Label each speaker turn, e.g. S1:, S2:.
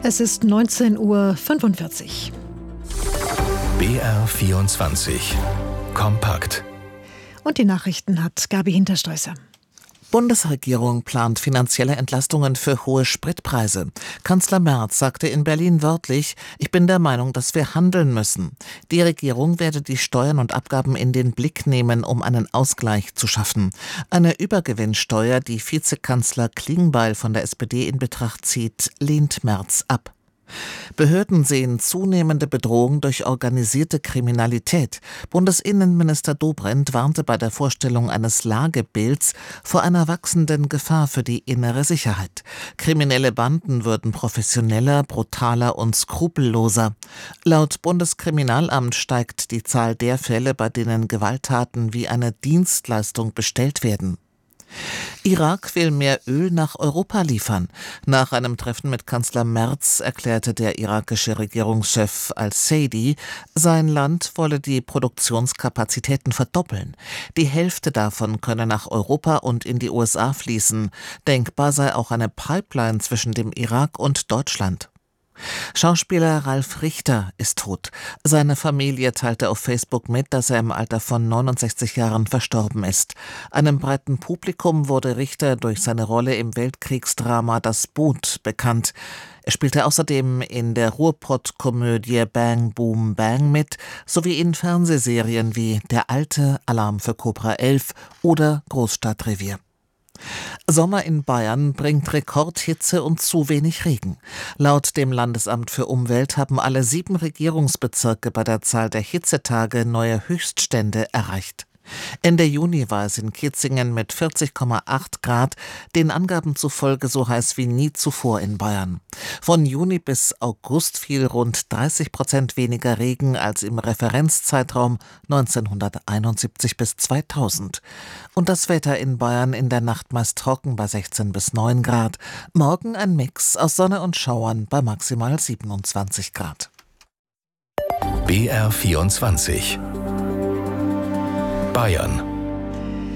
S1: Es ist 19:45 Uhr.
S2: BR24 Kompakt.
S1: Und die Nachrichten hat Gabi Hinterstoißer.
S3: Bundesregierung plant finanzielle Entlastungen für hohe Spritpreise. Kanzler Merz sagte in Berlin wörtlich: Ich bin der Meinung, dass wir handeln müssen. Die Regierung werde die Steuern und Abgaben in den Blick nehmen, um einen Ausgleich zu schaffen. Eine Übergewinnsteuer, die Vizekanzler Klingbeil von der SPD in Betracht zieht, lehnt Merz ab. Behörden sehen zunehmende Bedrohung durch organisierte Kriminalität. Bundesinnenminister Dobrindt warnte bei der Vorstellung eines Lagebilds vor einer wachsenden Gefahr für die innere Sicherheit. Kriminelle Banden würden professioneller, brutaler und skrupelloser. Laut Bundeskriminalamt steigt die Zahl der Fälle, bei denen Gewalttaten wie eine Dienstleistung bestellt werden. Irak will mehr Öl nach Europa liefern. Nach einem Treffen mit Kanzler Merz erklärte der irakische Regierungschef al-Saidi, sein Land wolle die Produktionskapazitäten verdoppeln. Die Hälfte davon könne nach Europa und in die USA fließen. Denkbar sei auch eine Pipeline zwischen dem Irak und Deutschland. Schauspieler Ralf Richter ist tot. Seine Familie teilte auf Facebook mit, dass er im Alter von 69 Jahren verstorben ist. Einem breiten Publikum wurde Richter durch seine Rolle im Weltkriegsdrama Das Boot bekannt. Er spielte außerdem in der Ruhrpott-Komödie Bang Boom Bang mit, sowie in Fernsehserien wie Der Alte, Alarm für Cobra 11 oder Großstadtrevier. Sommer in Bayern bringt Rekordhitze und zu wenig Regen. Laut dem Landesamt für Umwelt haben alle 7 Regierungsbezirke bei der Zahl der Hitzetage neue Höchststände erreicht. Ende Juni war es in Kitzingen mit 40,8 Grad, den Angaben zufolge so heiß wie nie zuvor in Bayern. Von Juni bis August fiel rund 30% weniger Regen als im Referenzzeitraum 1971 bis 2000. Und das Wetter in Bayern in der Nacht meist trocken bei 16 bis 9 Grad. Morgen ein Mix aus Sonne und Schauern bei maximal 27 Grad.
S2: BR24 Bayern.